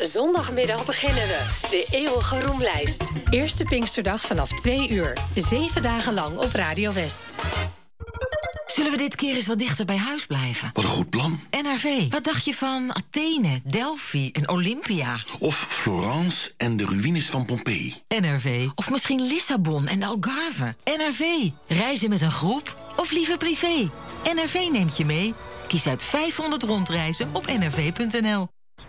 Zondagmiddag beginnen we. De eeuwige roemlijst. Eerste Pinksterdag vanaf 2 uur. 7 dagen lang op Radio West. Zullen we dit keer eens wat dichter bij huis blijven? Wat een goed plan. NRV. Wat dacht je van Athene, Delphi en Olympia? Of Florence en de ruïnes van Pompeii. NRV. Of misschien Lissabon en de Algarve. NRV. Reizen met een groep of liever privé? NRV neemt je mee. Kies uit 500 rondreizen op nrv.nl.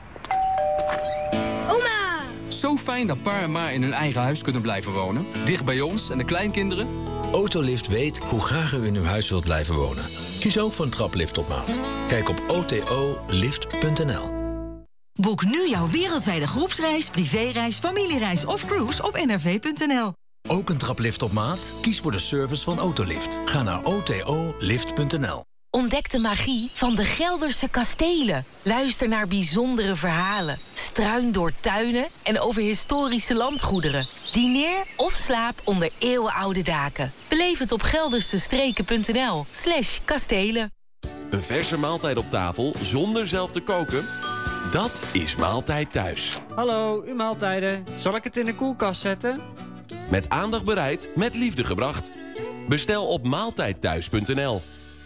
Oma! Zo fijn dat pa en ma in hun eigen huis kunnen blijven wonen. Dicht bij ons en de kleinkinderen. Autolift weet hoe graag u in uw huis wilt blijven wonen. Kies ook voor een traplift op maat. Kijk op otolift.nl. Boek nu jouw wereldwijde groepsreis, privéreis, familiereis of cruise op nrv.nl. Ook een traplift op maat? Kies voor de service van Autolift. Ga naar otolift.nl. Ontdek de magie van de Gelderse kastelen. Luister naar bijzondere verhalen. Struin door tuinen en over historische landgoederen. Dineer of slaap onder eeuwenoude daken. Beleef het op geldersestreken.nl/kastelen. Een verse maaltijd op tafel zonder zelf te koken? Dat is Maaltijd Thuis. Hallo, uw maaltijden. Zal ik het in de koelkast zetten? Met aandacht bereid, met liefde gebracht. Bestel op maaltijdthuis.nl.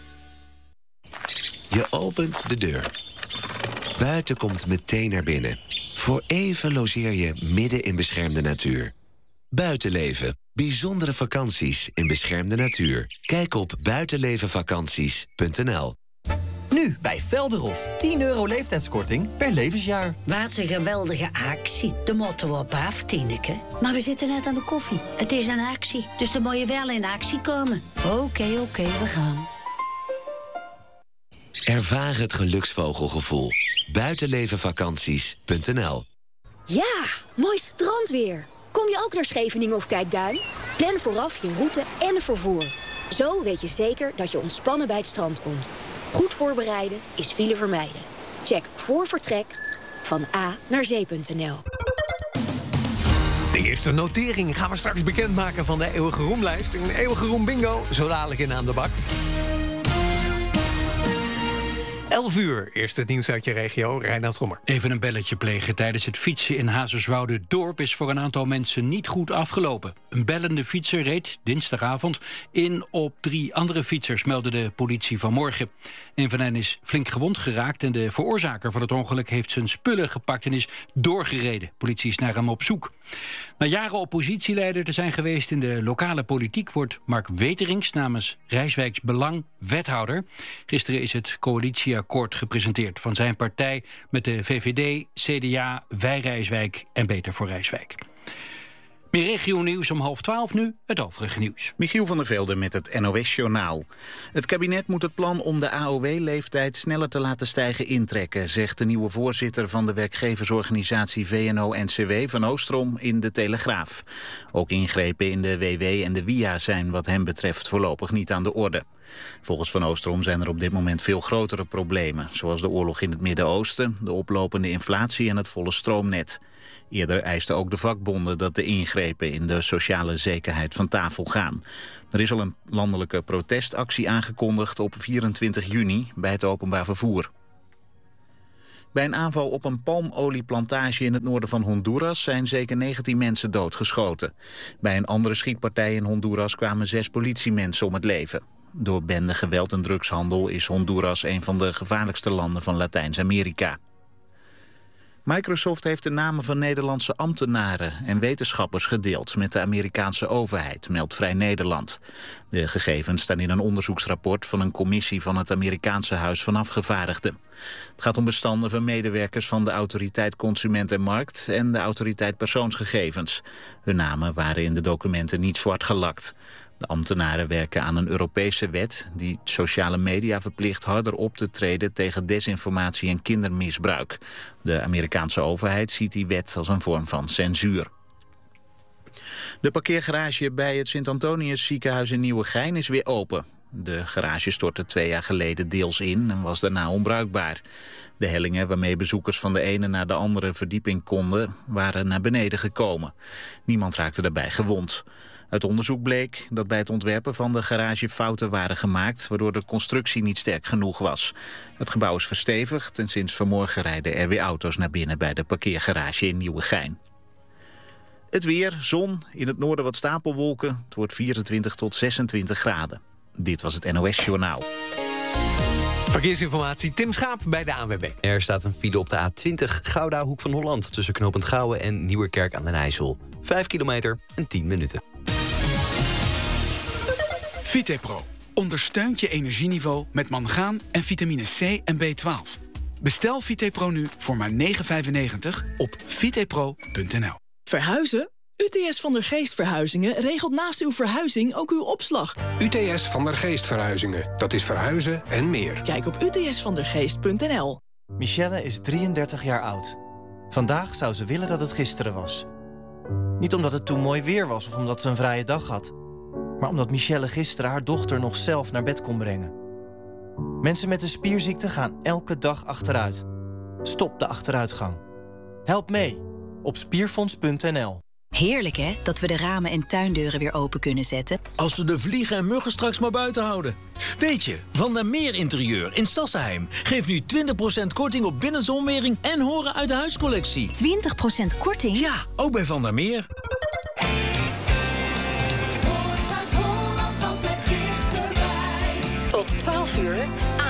Je opent de deur. Buiten komt meteen naar binnen. Voor even logeer je midden in beschermde natuur. Buitenleven. Bijzondere vakanties in beschermde natuur. Kijk op buitenlevenvakanties.nl. Nu bij Velderhof. €10 leeftijdskorting per levensjaar. Wat een geweldige actie. De moeten we op af, Tineke. Maar we zitten net aan de koffie. Het is een actie, dus dan moet je wel in actie komen. Oké, we gaan. Ervaar het geluksvogelgevoel. Buitenlevenvakanties.nl. Ja, mooi strandweer. Kom je ook naar Scheveningen of Kijkduin? Plan vooraf je route en vervoer. Zo weet je zeker dat je ontspannen bij het strand komt. Goed voorbereiden is file vermijden. Check voor vertrek van A naar zee.nl. De eerste notering gaan we straks bekendmaken van de eeuwige roemlijst. Een eeuwige roem bingo, zo dadelijk in Aan de Bak. 11 uur, eerst het nieuws uit je regio, Reinoud Rommer. Even een belletje plegen tijdens het fietsen in Hazerswoude-Dorp is voor een aantal mensen niet goed afgelopen. Een bellende fietser reed dinsdagavond in op 3 andere fietsers, meldde de politie vanmorgen. Een van hen is flink gewond geraakt en de veroorzaker van het ongeluk heeft zijn spullen gepakt en is doorgereden. Politie is naar hem op zoek. Na jaren oppositieleider te zijn geweest in de lokale politiek wordt Mark Weterings namens Rijswijks Belang wethouder. Gisteren is het coalitieakkoord gepresenteerd van zijn partij met de VVD, CDA, Wij Rijswijk en Beter voor Rijswijk. Meer regionieuws om 11:30 nu, het overige nieuws. Michiel van der Velde met het NOS-journaal. Het kabinet moet het plan om de AOW-leeftijd sneller te laten stijgen intrekken, zegt de nieuwe voorzitter van de werkgeversorganisatie VNO-NCW Van Oostrom in de Telegraaf. Ook ingrepen in de WW en de WIA zijn wat hem betreft voorlopig niet aan de orde. Volgens Van Oostrom zijn er op dit moment veel grotere problemen, zoals de oorlog in het Midden-Oosten, de oplopende inflatie en het volle stroomnet. Eerder eisten ook de vakbonden dat de ingrepen in de sociale zekerheid van tafel gaan. Er is al een landelijke protestactie aangekondigd op 24 juni bij het openbaar vervoer. Bij een aanval op een palmolieplantage in het noorden van Honduras zijn zeker 19 mensen doodgeschoten. Bij een andere schietpartij in Honduras kwamen 6 politiemensen om het leven. Door bendegeweld en drugshandel is Honduras een van de gevaarlijkste landen van Latijns-Amerika. Microsoft heeft de namen van Nederlandse ambtenaren en wetenschappers gedeeld met de Amerikaanse overheid, meldt Vrij Nederland. De gegevens staan in een onderzoeksrapport van een commissie van het Amerikaanse Huis van Afgevaardigden. Het gaat om bestanden van medewerkers van de Autoriteit Consument en Markt en de Autoriteit Persoonsgegevens. Hun namen waren in de documenten niet zwart gelakt. De ambtenaren werken aan een Europese wet die sociale media verplicht harder op te treden tegen desinformatie en kindermisbruik. De Amerikaanse overheid ziet die wet als een vorm van censuur. De parkeergarage bij het Sint-Antonius ziekenhuis in Nieuwegein is weer open. De garage stortte 2 jaar geleden deels in en was daarna onbruikbaar. De hellingen waarmee bezoekers van de ene naar de andere verdieping konden, waren naar beneden gekomen. Niemand raakte daarbij gewond. Uit onderzoek bleek dat bij het ontwerpen van de garage fouten waren gemaakt, waardoor de constructie niet sterk genoeg was. Het gebouw is verstevigd en sinds vanmorgen rijden er weer auto's naar binnen bij de parkeergarage in Nieuwegein. Het weer, zon, in het noorden wat stapelwolken. Het wordt 24 tot 26 graden. Dit was het NOS Journaal. Verkeersinformatie, Tim Schaap bij de ANWB. Er staat een file op de A20 Gouda Hoek van Holland... tussen Knopend Gouwen en Nieuwerkerk aan den IJssel. 5 kilometer en 10 minuten. Vitepro ondersteunt je energieniveau met mangaan en vitamine C en B12. Bestel Vitepro nu voor maar €9,95 op vitepro.nl. Verhuizen? UTS van der Geest Verhuizingen regelt naast uw verhuizing ook uw opslag. UTS van der Geest Verhuizingen. Dat is verhuizen en meer. Kijk op utsvandergeest.nl. Michelle is 33 jaar oud. Vandaag zou ze willen dat het gisteren was. Niet omdat het toen mooi weer was of omdat ze een vrije dag had. Maar omdat Michelle gisteren haar dochter nog zelf naar bed kon brengen. Mensen met een spierziekte gaan elke dag achteruit. Stop de achteruitgang. Help mee op spierfonds.nl. Heerlijk hè, dat we de ramen en tuindeuren weer open kunnen zetten. Als we de vliegen en muggen straks maar buiten houden. Weet je, Van der Meer Interieur in Sassenheim geeft nu 20% korting op binnenzonwering en horen uit de huiscollectie. 20% korting? Ja, ook bij Van der Meer. Tot 12 uur,